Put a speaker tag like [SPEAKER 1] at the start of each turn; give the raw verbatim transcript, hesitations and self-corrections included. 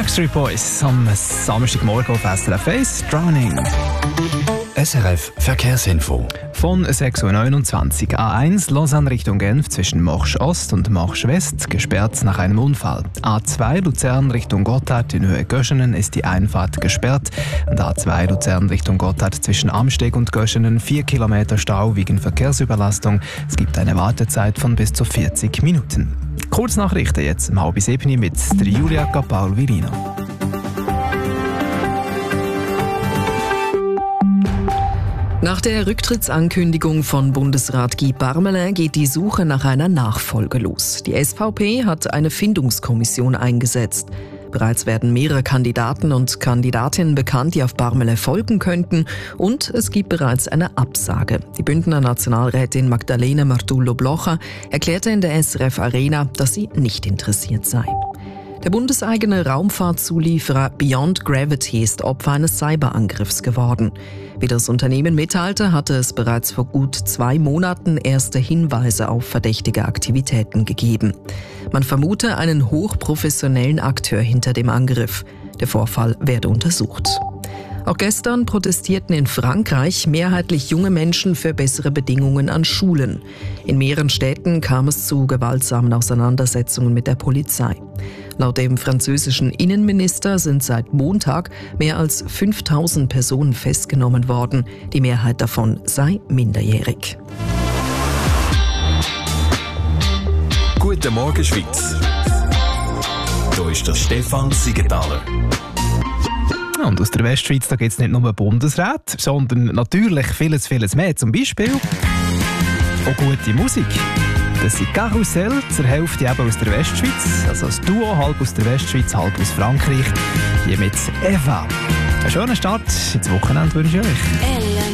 [SPEAKER 1] Backstreet Boys am Samstagmorgen auf S R F eins. Drowning.
[SPEAKER 2] S R F Verkehrsinfo.
[SPEAKER 1] Von sechs Uhr neunundzwanzig A eins Lausanne Richtung Genf zwischen Morsch Ost und Morsch West gesperrt nach einem Unfall. A zwei Luzern Richtung Gotthard in Höhe Göschenen ist die Einfahrt gesperrt. Und A zwei Luzern Richtung Gotthard zwischen Amsteg und Göschenen vier Kilometer Stau wegen Verkehrsüberlastung. Es gibt eine Wartezeit von bis zu vierzig Minuten. Kurznachrichten jetzt um halb sieben mit der Julia Capaul-Virino.
[SPEAKER 3] Nach der Rücktrittsankündigung von Bundesrat Guy Parmelin geht die Suche nach einer Nachfolge los. Die S V P hat eine Findungskommission eingesetzt. Bereits werden mehrere Kandidaten und Kandidatinnen bekannt, die auf Parmelin folgen könnten. Und es gibt bereits eine Absage. Die Bündner Nationalrätin Magdalena Martullo-Blocher erklärte in der S R F Arena, dass sie nicht interessiert sei. Der bundeseigene Raumfahrtzulieferer Beyond Gravity ist Opfer eines Cyberangriffs geworden. Wie das Unternehmen mitteilte, hatte es bereits vor gut zwei Monaten erste Hinweise auf verdächtige Aktivitäten gegeben. Man vermute einen hochprofessionellen Akteur hinter dem Angriff. Der Vorfall werde untersucht. Auch gestern protestierten in Frankreich mehrheitlich junge Menschen für bessere Bedingungen an Schulen. In mehreren Städten kam es zu gewaltsamen Auseinandersetzungen mit der Polizei. Laut dem französischen Innenminister sind seit Montag mehr als fünftausend Personen festgenommen worden. Die Mehrheit davon sei minderjährig.
[SPEAKER 2] Guten Morgen, Schweiz. Hier ist der Stefan Siegenthaler.
[SPEAKER 1] Und aus der Westschweiz gibt es nicht nur Bundesrat, sondern natürlich vieles, vieles mehr. Zum Beispiel auch gute Musik. Das sind Karussell, zur Hälfte eben aus der Westschweiz. Also das Duo, halb aus der Westschweiz, halb aus Frankreich. Hier mit Eva. Einen schönen Start ins Wochenende wünsche ich euch.